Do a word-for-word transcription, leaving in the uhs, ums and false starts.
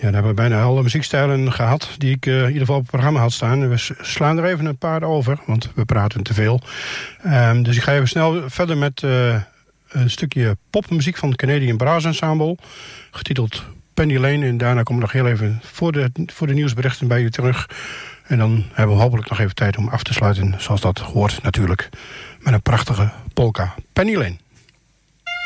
dan hebben we bijna alle muziekstijlen gehad die ik uh, in ieder geval op het programma had staan. We slaan er even een paar over, want we praten te veel. Um, dus ik ga even snel verder met uh, een stukje popmuziek van het Canadian Brass Ensemble, getiteld Penny Lane. En daarna komen we nog heel even voor de, voor de nieuwsberichten bij u terug. En dan hebben we hopelijk nog even tijd om af te sluiten, zoals dat hoort natuurlijk, met een prachtige polka. Penny Lane.